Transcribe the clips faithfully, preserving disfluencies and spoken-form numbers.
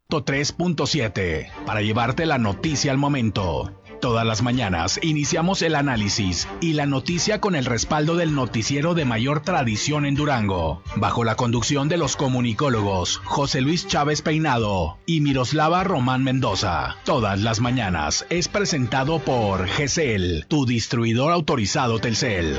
tres punto siete para llevarte la noticia al momento. Todas las mañanas iniciamos el análisis y la noticia con el respaldo del noticiero de mayor tradición en Durango, bajo la conducción de los comunicólogos José Luis Chávez Peinado y Miroslava Román Mendoza. Todas las mañanas es presentado por G C L, tu distribuidor autorizado Telcel.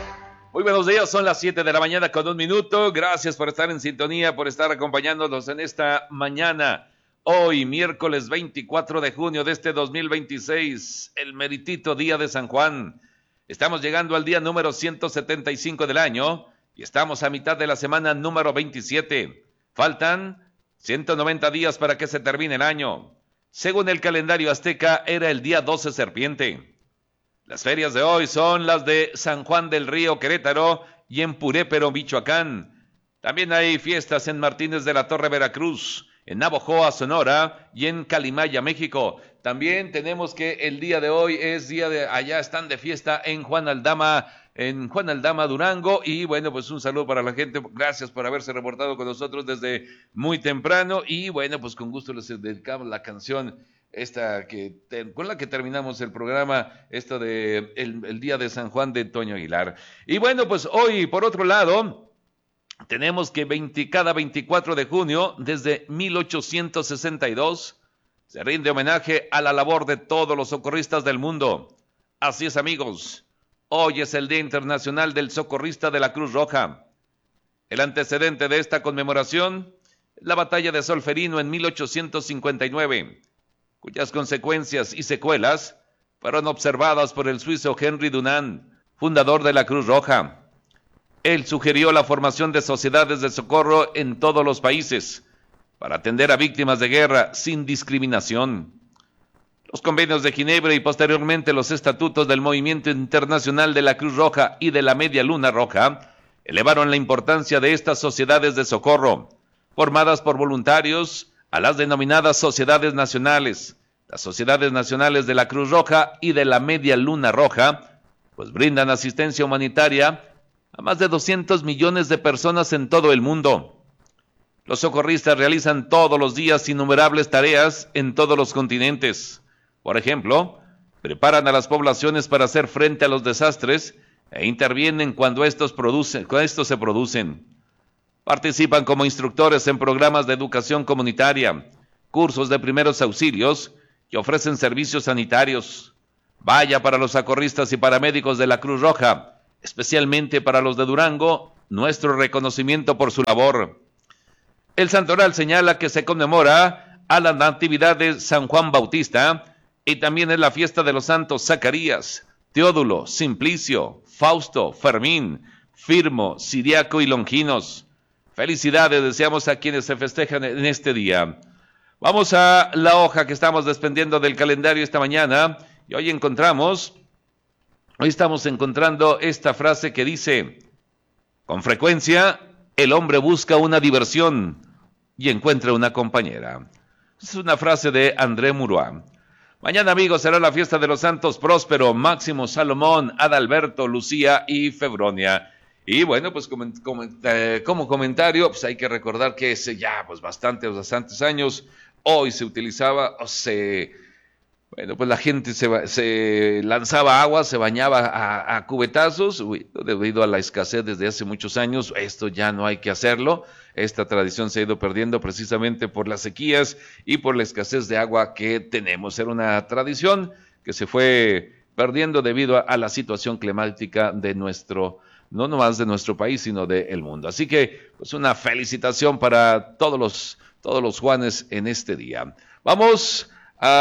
Muy buenos días, son las siete de la mañana con un minuto. Gracias por estar en sintonía, por estar acompañándonos en esta mañana. Hoy, miércoles veinticuatro de junio de este dos mil veintiséis, el meritito día de San Juan. Estamos llegando al día número ciento setenta y cinco del año y estamos a mitad de la semana número veintisiete. Faltan ciento noventa días para que se termine el año. Según el calendario azteca, era el día doce Serpiente. Las ferias de hoy son las de San Juan del Río, Querétaro, y en Purépero, Michoacán. También hay fiestas en Martínez de la Torre, Veracruz, en Navojoa, Sonora, y en Calimaya, México. También tenemos que el día de hoy es día de, allá están de fiesta en Juan Aldama, en Juan Aldama, Durango, y bueno, pues un saludo para la gente, gracias por haberse reportado con nosotros desde muy temprano, y bueno, pues con gusto les dedicamos la canción esta que te, con la que terminamos el programa, esto de el, el día de San Juan de Toño Aguilar. Y bueno, pues hoy, por otro lado, tenemos que veinte, cada veinticuatro de junio, desde mil ochocientos sesenta y dos, se rinde homenaje a la labor de todos los socorristas del mundo. Así es, amigos, hoy es el Día Internacional del Socorrista de la Cruz Roja. El antecedente de esta conmemoración, la batalla de Solferino en mil ochocientos cincuenta y nueve, cuyas consecuencias y secuelas fueron observadas por el suizo Henry Dunant, fundador de la Cruz Roja. Él sugirió la formación de sociedades de socorro en todos los países para atender a víctimas de guerra sin discriminación. Los convenios de Ginebra y posteriormente los estatutos del Movimiento Internacional de la Cruz Roja y de la Media Luna Roja elevaron la importancia de estas sociedades de socorro, formadas por voluntarios, a las denominadas sociedades nacionales. Las sociedades nacionales de la Cruz Roja y de la Media Luna Roja, pues brindan asistencia humanitaria a más de doscientos millones de personas en todo el mundo. Los socorristas realizan todos los días innumerables tareas en todos los continentes. Por ejemplo, preparan a las poblaciones para hacer frente a los desastres e intervienen cuando estos, producen, cuando estos se producen. Participan como instructores en programas de educación comunitaria, cursos de primeros auxilios y ofrecen servicios sanitarios. Vaya para los socorristas y paramédicos de la Cruz Roja, especialmente para los de Durango, nuestro reconocimiento por su labor. El santoral señala que se conmemora a la Natividad de San Juan Bautista y también es la fiesta de los santos Zacarías, Teodulo, Simplicio, Fausto, Fermín, Firmo, Siriaco y Longinos. Felicidades deseamos a quienes se festejan en este día. Vamos a la hoja que estamos desprendiendo del calendario esta mañana y hoy encontramos, hoy estamos encontrando esta frase que dice: con frecuencia el hombre busca una diversión y encuentra una compañera. Es una frase de André Muruá. Mañana, amigos, será la fiesta de los santos Próspero, Máximo, Salomón, Adalberto, Lucía y Febronia. Y bueno, pues como, como, eh, como comentario, pues hay que recordar que hace ya pues bastantes, bastantes años, hoy se utilizaba, o se, bueno, pues la gente se, se lanzaba agua, se bañaba a, a cubetazos, uy, debido a la escasez desde hace muchos años, esto ya no hay que hacerlo, esta tradición se ha ido perdiendo precisamente por las sequías y por la escasez de agua que tenemos. Era una tradición que se fue perdiendo debido a, a la situación climática de nuestro no nomás de nuestro país, sino del mundo. Así que, pues una felicitación para todos los, todos los Juanes en este día. Vamos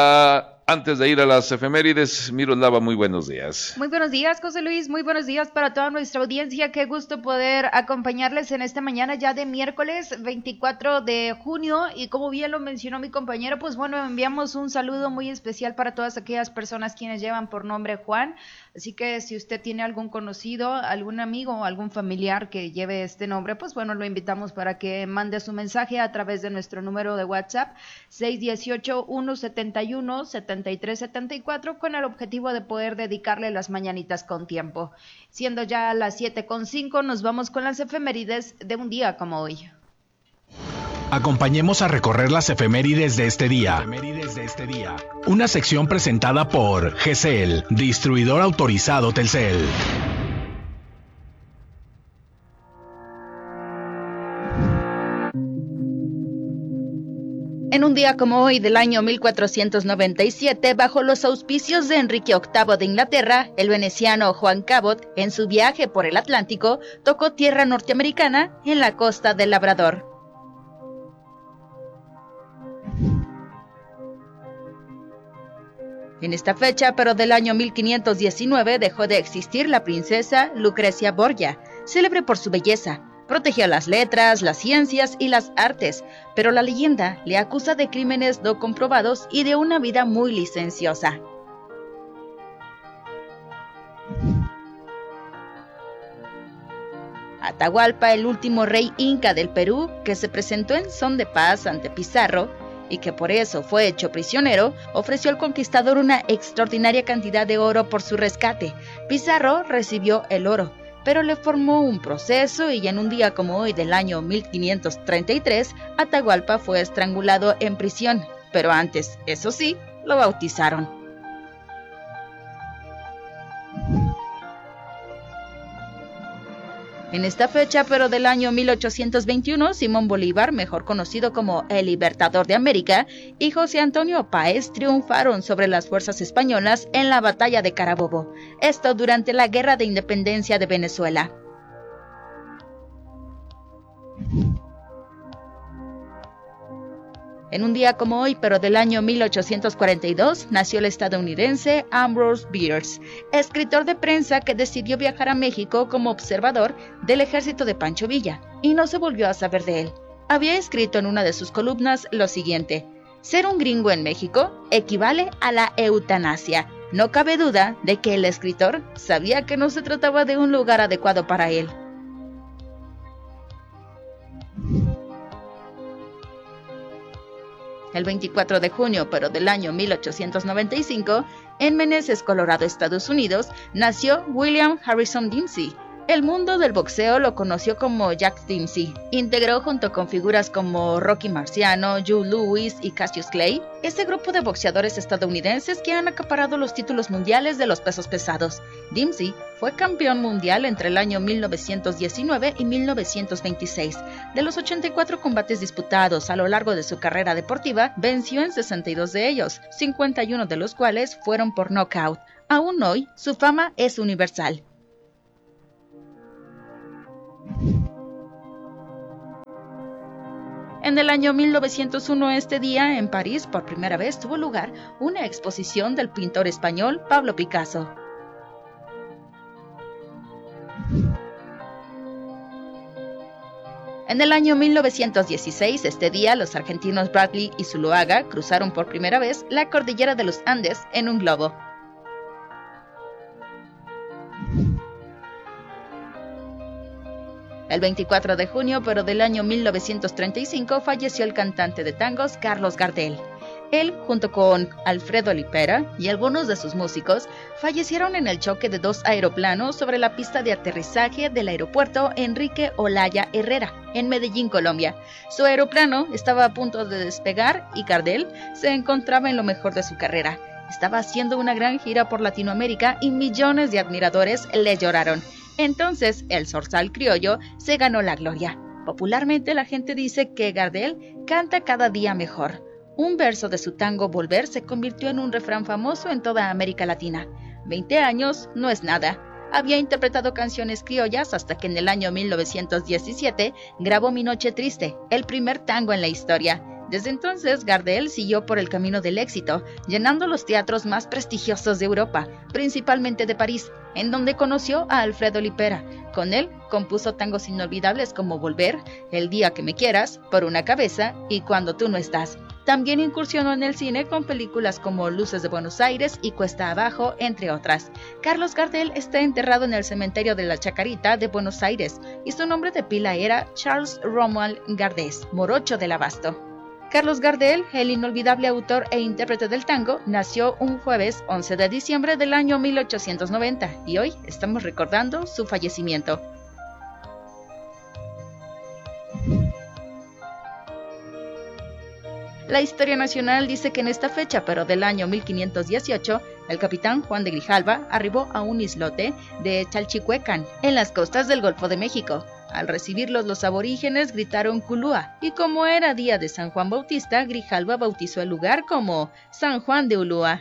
a, antes de ir a las efemérides, Miroslava, muy buenos días. Muy buenos días, José Luis, muy buenos días para toda nuestra audiencia. Qué gusto poder acompañarles en esta mañana ya de miércoles veinticuatro de junio. Y como bien lo mencionó mi compañero, pues bueno, enviamos un saludo muy especial para todas aquellas personas quienes llevan por nombre Juan. Así que si usted tiene algún conocido, algún amigo o algún familiar que lleve este nombre, pues bueno, lo invitamos para que mande su mensaje a través de nuestro número de WhatsApp seis uno ocho, uno siete uno, siete tres siete cuatro con el objetivo de poder dedicarle las mañanitas con tiempo. Siendo ya las siete con cinco, nos vamos con las efemérides de un día como hoy. Acompañemos a recorrer las efemérides de este día. Una sección presentada por G C L, distribuidor autorizado Telcel. En un día como hoy del año mil cuatrocientos noventa y siete, bajo los auspicios de Enrique octavo de Inglaterra, el veneciano Juan Cabot, en su viaje por el Atlántico, tocó tierra norteamericana en la costa del Labrador. En esta fecha, pero del año mil quinientos diecinueve, dejó de existir la princesa Lucrecia Borgia, célebre por su belleza. Protegió las letras, las ciencias y las artes, pero la leyenda le acusa de crímenes no comprobados y de una vida muy licenciosa. Atahualpa, el último rey inca del Perú, que se presentó en son de paz ante Pizarro y que por eso fue hecho prisionero, ofreció al conquistador una extraordinaria cantidad de oro por su rescate. Pizarro recibió el oro, pero le formó un proceso y en un día como hoy del año mil quinientos treinta y tres, Atahualpa fue estrangulado en prisión, pero antes, eso sí, lo bautizaron. En esta fecha, pero del año mil ochocientos veintiuno, Simón Bolívar, mejor conocido como el Libertador de América, y José Antonio Páez triunfaron sobre las fuerzas españolas en la batalla de Carabobo, esto durante la Guerra de Independencia de Venezuela. En un día como hoy, pero del año mil ochocientos cuarenta y dos, nació el estadounidense Ambrose Bierce, escritor de prensa que decidió viajar a México como observador del ejército de Pancho Villa, y no se volvió a saber de él. Había escrito en una de sus columnas lo siguiente: ser un gringo en México equivale a la eutanasia. No cabe duda de que el escritor sabía que no se trataba de un lugar adecuado para él. El veinticuatro de junio, pero del año mil ochocientos noventa y cinco, en Meneses, Colorado, Estados Unidos, nació William Harrison Dempsey. El mundo del boxeo lo conoció como Jack Dempsey. Integró junto con figuras como Rocky Marciano, Joe Louis y Cassius Clay, este grupo de boxeadores estadounidenses que han acaparado los títulos mundiales de los pesos pesados. Dempsey fue campeón mundial entre el año mil novecientos diecinueve y mil novecientos veintiséis. De los ochenta y cuatro combates disputados a lo largo de su carrera deportiva, venció en sesenta y dos de ellos, cincuenta y uno de los cuales fueron por nocaut. Aún hoy, su fama es universal. En el año mil novecientos uno, este día, en París, por primera vez tuvo lugar una exposición del pintor español Pablo Picasso. En el año mil novecientos dieciséis, este día, los argentinos Bradley y Zuloaga cruzaron por primera vez la cordillera de los Andes en un globo. El veinticuatro de junio, pero del año mil novecientos treinta y cinco, falleció el cantante de tangos Carlos Gardel. Él, junto con Alfredo Lipera y algunos de sus músicos, fallecieron en el choque de dos aeroplanos sobre la pista de aterrizaje del aeropuerto Enrique Olaya Herrera, en Medellín, Colombia. Su aeroplano estaba a punto de despegar y Gardel se encontraba en lo mejor de su carrera. Estaba haciendo una gran gira por Latinoamérica y millones de admiradores le lloraron. Entonces, el zorzal criollo se ganó la gloria. Popularmente la gente dice que Gardel canta cada día mejor. Un verso de su tango Volver se convirtió en un refrán famoso en toda América Latina. Veinte años no es nada. Había interpretado canciones criollas hasta que en el año mil novecientos diecisiete grabó Mi Noche Triste, el primer tango en la historia. Desde entonces, Gardel siguió por el camino del éxito, llenando los teatros más prestigiosos de Europa, principalmente de París, en donde conoció a Alfredo Lipera. Con él compuso tangos inolvidables como Volver, El Día que Me Quieras, Por Una Cabeza y Cuando Tú No Estás. También incursionó en el cine con películas como Luces de Buenos Aires y Cuesta Abajo, entre otras. Carlos Gardel está enterrado en el cementerio de la Chacarita de Buenos Aires y su nombre de pila era Charles Romuald Gardés, morocho del Abasto. Carlos Gardel, el inolvidable autor e intérprete del tango, nació un jueves once de diciembre del año mil ochocientos noventa y hoy estamos recordando su fallecimiento. La historia nacional dice que en esta fecha, pero del año mil quinientos dieciocho, el capitán Juan de Grijalva arribó a un islote de Chalchihuecan, en las costas del Golfo de México. Al recibirlos, los aborígenes gritaron Culúa, y como era día de San Juan Bautista, Grijalva bautizó el lugar como San Juan de Ulúa.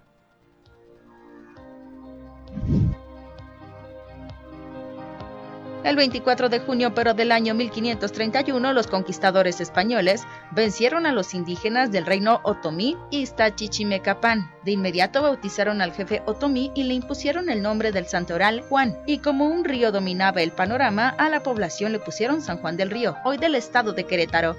El veinticuatro de junio, pero del año mil quinientos treinta y uno, los conquistadores españoles vencieron a los indígenas del reino otomí Iztachichimecapan. De inmediato bautizaron al jefe otomí y le impusieron el nombre del santoral Juan. Y como un río dominaba el panorama, a la población le pusieron San Juan del Río, hoy del estado de Querétaro.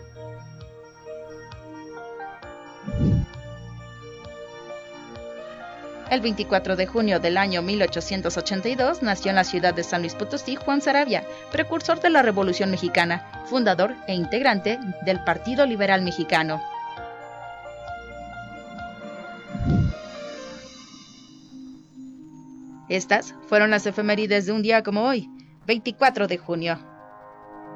El veinticuatro de junio del año mil ochocientos ochenta y dos nació en la ciudad de San Luis Potosí Juan Saravia, precursor de la Revolución Mexicana, fundador e integrante del Partido Liberal Mexicano. Estas fueron las efemérides de un día como hoy, veinticuatro de junio.